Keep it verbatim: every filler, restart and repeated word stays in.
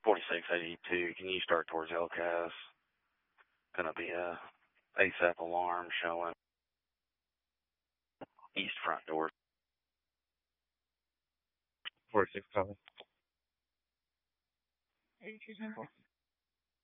forty-six eighty-two, can you start towards El Cas? Gonna be a ASAP alarm showing east front door. forty-six copy. eighty-two ten four.